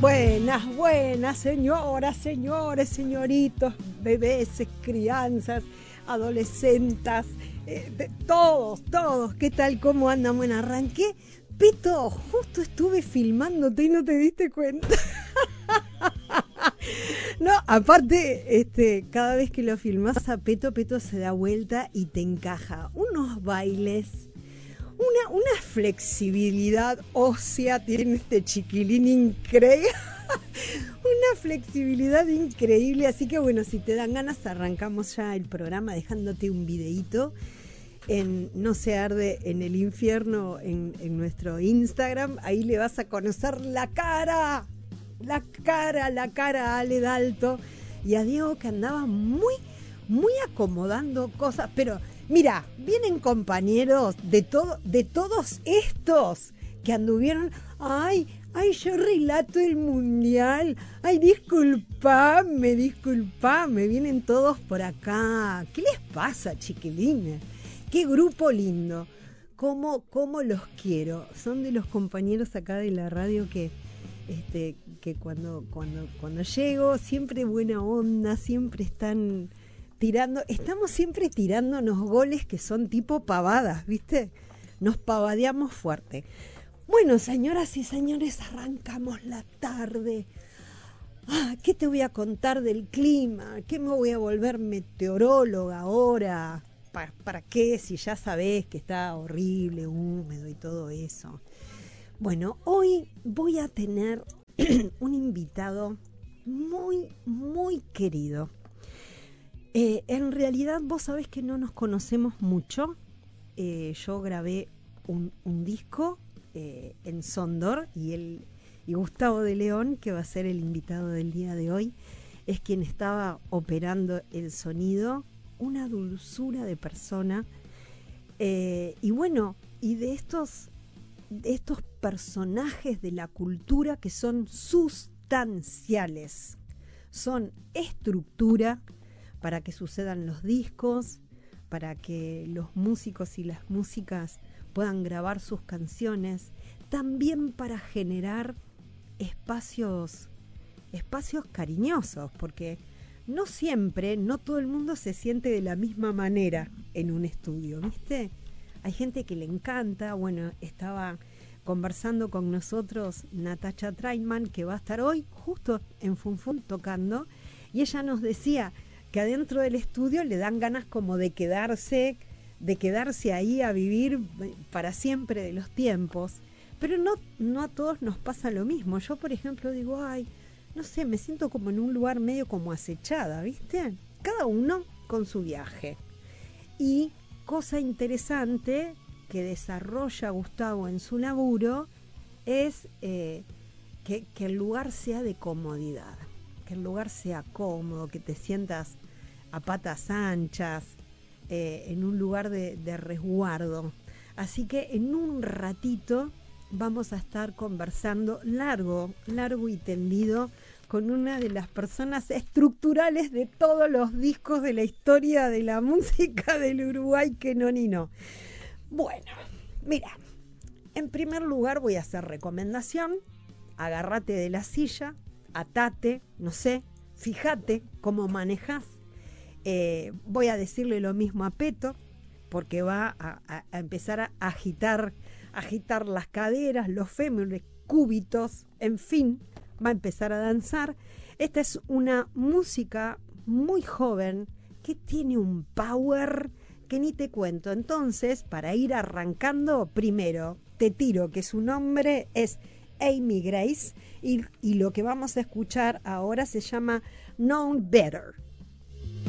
Buenas, buenas, señoras, señores, señoritos, bebés, crianzas, adolescentas, todos, ¿qué tal? ¿Cómo andan? Bueno, arranqué, Peto, justo estuve filmándote y no te diste cuenta. No, aparte, cada vez que lo filmas a Peto se da vuelta y te encaja unos bailes. Una flexibilidad ósea tiene este chiquilín increíble. Una flexibilidad increíble. Así que bueno, si te dan ganas, arrancamos ya el programa dejándote un videíto en No se arde en el infierno en nuestro Instagram. Ahí le vas a conocer la cara a Ale Dalto y a Diego, que andaba muy acomodando cosas, pero mira, vienen compañeros de todos estos que anduvieron, ay, yo relato el mundial, ay, disculpame, vienen todos por acá. ¿Qué les pasa, chiquilines? Qué grupo lindo, cómo los quiero. Son de los compañeros acá de la radio que cuando llego, siempre buena onda, siempre están estamos siempre tirándonos goles que son tipo pavadas, ¿viste? Nos pavadeamos fuerte. Bueno, señoras y señores, arrancamos la tarde. ¿Qué te voy a contar del clima? ¿Qué me voy a volver meteoróloga ahora? ¿Para qué? Si ya sabés que está horrible, húmedo y todo eso. Bueno, hoy voy a tener un invitado muy querido. En realidad vos sabés que no nos conocemos mucho. Yo grabé un disco en Sondor y Gustavo de León, que va a ser el invitado del día de hoy, es quien estaba operando el sonido. Una dulzura de persona. Y bueno, y de estos personajes de la cultura que son sustanciales, son estructura para que sucedan los discos, para que los músicos y las músicas puedan grabar sus canciones, también para generar espacios cariñosos, porque no siempre, no todo el mundo se siente de la misma manera en un estudio, ¿viste? Hay gente que le encanta. Bueno, estaba conversando con nosotros Natacha Trainman, que va a estar hoy justo en Funfun tocando, y ella nos decía que adentro del estudio le dan ganas como de quedarse ahí a vivir para siempre de los tiempos, pero no a todos nos pasa lo mismo. Yo, por ejemplo, digo, ay, no sé, me siento como en un lugar medio como acechada, ¿viste? Cada uno con su viaje. Y cosa interesante que desarrolla Gustavo en su laburo es que el lugar sea de comodidad, que el lugar sea cómodo, que te sientas a patas anchas, en un lugar de resguardo. Así que en un ratito vamos a estar conversando largo y tendido con una de las personas estructurales de todos los discos de la historia de la música del Uruguay, que no ni no. Bueno, mira, en primer lugar voy a hacer recomendación. Agárrate de la silla, atate, no sé, fíjate cómo manejás. Voy a decirle lo mismo a Peto, porque va a empezar a agitar las caderas, los fémures, cúbitos, en fin, va a empezar a danzar. Esta es una música muy joven que tiene un power que ni te cuento. Entonces, para ir arrancando, primero te tiro que su nombre es Amy Grace y lo que vamos a escuchar ahora se llama Known Better.